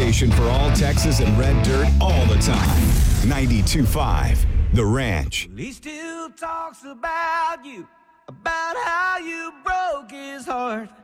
station for all Texas and red dirt all the time. 92.5 The Ranch. He still talks about you, about how you broke his heart.